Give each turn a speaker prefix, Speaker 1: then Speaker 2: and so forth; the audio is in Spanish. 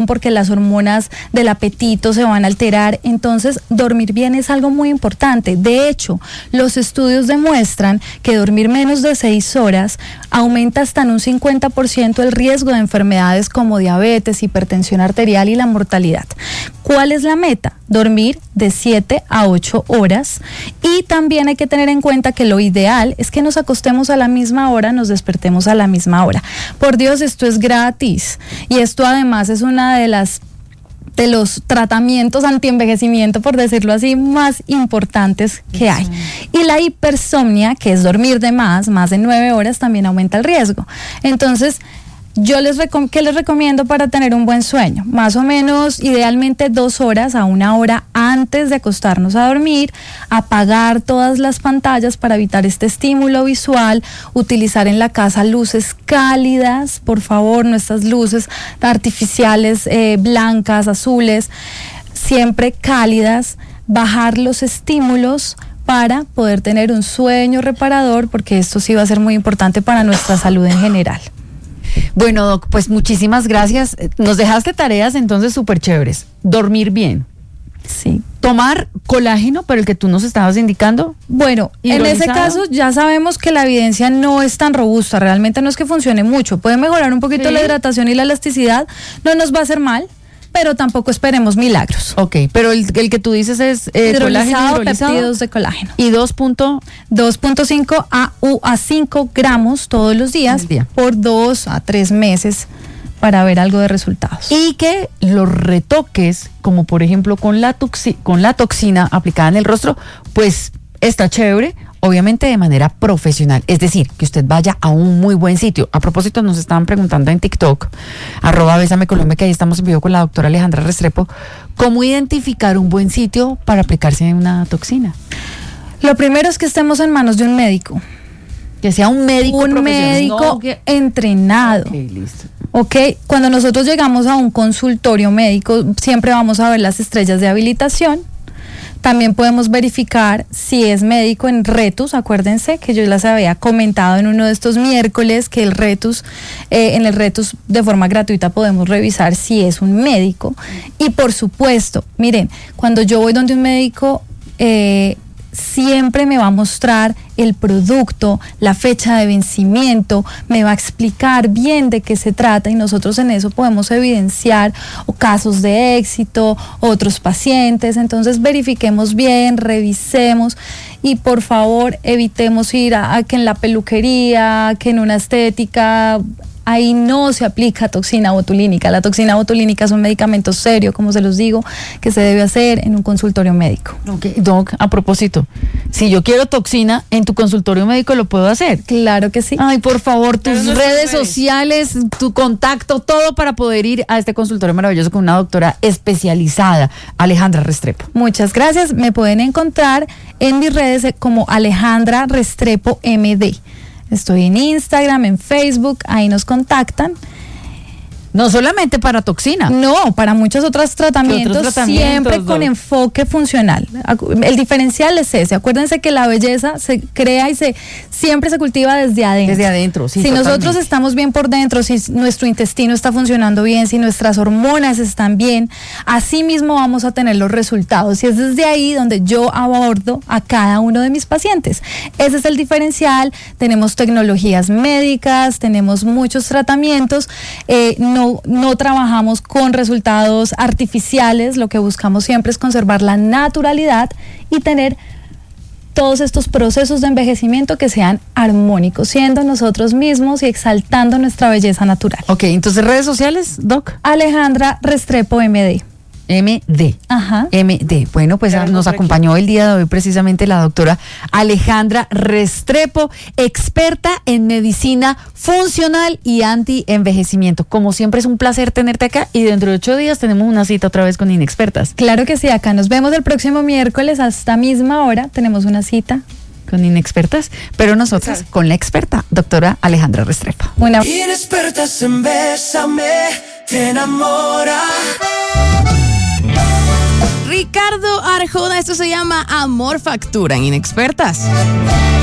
Speaker 1: porque las hormonas del apetito se van a alterar. Entonces, dormir bien es algo muy importante. De hecho, los estudios demuestran que dormir menos de 6 horas aumenta hasta en un 50% el riesgo de enfermedades como diabetes, hipertensión arterial y la mortalidad. ¿Cuál es la meta? Dormir de 7 a 8 horas, y también hay que tener en cuenta que lo ideal es que nos acostemos a la misma hora, nos despertemos a la misma hora. Por Dios, esto es gratis, y esto además es una de los tratamientos antienvejecimiento, por decirlo así, más importantes que hay. Y la hipersomnia, que es dormir de más de 9 horas, también aumenta el riesgo. Entonces, ¿qué les recomiendo para tener un buen sueño? Más o menos, idealmente 2 horas a 1 hora antes de acostarnos a dormir, apagar todas las pantallas para evitar este estímulo visual, utilizar en la casa luces cálidas, por favor, no estas luces artificiales blancas, azules, siempre cálidas, bajar los estímulos para poder tener un sueño reparador, porque esto sí va a ser muy importante para nuestra salud en general.
Speaker 2: Bueno, Doc, pues muchísimas gracias. Nos dejaste tareas entonces súper chéveres. Dormir bien.
Speaker 1: Sí.
Speaker 2: Tomar colágeno, pero el que tú nos estabas indicando.
Speaker 1: Bueno, en ese caso ya sabemos que la evidencia no es tan robusta. Realmente no es que funcione mucho. Puede mejorar un poquito la hidratación y la elasticidad. No nos va a hacer mal, pero tampoco esperemos milagros.
Speaker 2: Ok, pero el que tú dices es
Speaker 1: hidrolizado, péptidos de colágeno.
Speaker 2: Y 2.5
Speaker 1: a 5 gramos todos los días por 2 a 3 meses para ver algo de resultados.
Speaker 2: Y que los retoques, como por ejemplo con la toxina aplicada en el rostro, pues está chévere, obviamente de manera profesional, es decir, que usted vaya a un muy buen sitio. A propósito, nos estaban preguntando en TikTok, @BésameColombia, que ahí estamos en vivo con la doctora Alejandra Restrepo, ¿cómo identificar un buen sitio para aplicarse una toxina?
Speaker 1: Lo primero es que estemos en manos de un médico.
Speaker 2: Que sea un médico
Speaker 1: entrenado.
Speaker 2: Ok, listo.
Speaker 1: Ok, cuando nosotros llegamos a un consultorio médico, siempre vamos a ver las estrellas de habilitación. También podemos verificar si es médico en Retus. Acuérdense que yo les había comentado en uno de estos miércoles que el Retus, en el Retus de forma gratuita podemos revisar si es un médico. Y por supuesto, miren, cuando yo voy donde un médico, siempre me va a mostrar el producto, la fecha de vencimiento, me va a explicar bien de qué se trata, y nosotros en eso podemos evidenciar casos de éxito, otros pacientes. Entonces verifiquemos bien, revisemos, y por favor evitemos ir a que en la peluquería, que en una estética. Ahí no se aplica toxina botulínica. La toxina botulínica es un medicamento serio, como se los digo, que se debe hacer en un consultorio médico.
Speaker 2: Okay. Doc, a propósito, si yo quiero toxina en tu consultorio médico, ¿lo puedo hacer?
Speaker 1: Claro que sí.
Speaker 2: Ay, por favor, tus redes sociales, tu contacto, todo para poder ir a este consultorio maravilloso con una doctora especializada, Alejandra Restrepo.
Speaker 1: Muchas gracias. Me pueden encontrar en mis redes como Alejandra Restrepo MD. Estoy en Instagram, en Facebook, ahí nos contactan.
Speaker 2: No solamente para toxina.
Speaker 1: No, para muchos otros tratamientos, siempre con enfoque funcional. El diferencial es ese. Acuérdense que la belleza se crea y siempre se cultiva desde adentro.
Speaker 2: Desde adentro, sí.
Speaker 1: Si totalmente. Nosotros estamos bien por dentro, si nuestro intestino está funcionando bien, si nuestras hormonas están bien, así mismo vamos a tener los resultados. Y es desde ahí donde yo abordo a cada uno de mis pacientes. Ese es el diferencial. Tenemos tecnologías médicas, tenemos muchos tratamientos. No trabajamos con resultados artificiales. Lo que buscamos siempre es conservar la naturalidad y tener todos estos procesos de envejecimiento que sean armónicos, siendo nosotros mismos y exaltando nuestra belleza natural.
Speaker 2: Ok, entonces redes sociales, Doc.
Speaker 1: Alejandra Restrepo MD.
Speaker 2: MD.
Speaker 1: Ajá.
Speaker 2: MD. Bueno, pues nos acompañó el día de hoy precisamente la doctora Alejandra Restrepo, experta en medicina funcional y anti-envejecimiento. Como siempre es un placer tenerte acá, y dentro de 8 días tenemos una cita otra vez con Inexpertas.
Speaker 1: Claro que sí, acá nos vemos el próximo miércoles a esta misma hora. Tenemos una cita
Speaker 2: con Inexpertas, pero nosotras con la experta, doctora Alejandra Restrepo.
Speaker 3: Inexpertas en Bésame, te enamora.
Speaker 4: Ricardo Arjona, esto se llama Amor Factura en Inexpertas.